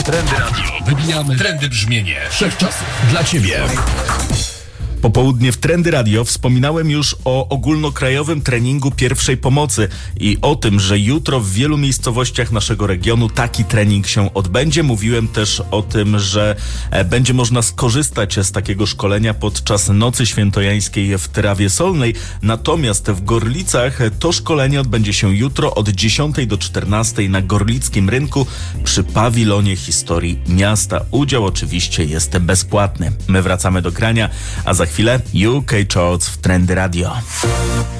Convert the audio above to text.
Trendy Radio. Wybijamy trendy brzmienie wszechczasów dla Ciebie. Popołudnie w Trendy Radio wspominałem już o ogólnokrajowym treningu pierwszej pomocy i o tym, że jutro w wielu miejscowościach naszego regionu taki trening się odbędzie. Mówiłem też o tym, że będzie można skorzystać z takiego szkolenia podczas Nocy Świętojańskiej w Tyrawie Solnej. Natomiast w Gorlicach to szkolenie odbędzie się jutro od 10 do 14 na Gorlickim Rynku przy pawilonie historii miasta. Udział oczywiście jest bezpłatny. My wracamy do grania, a za chwilę UK Charts w Trendy Radio.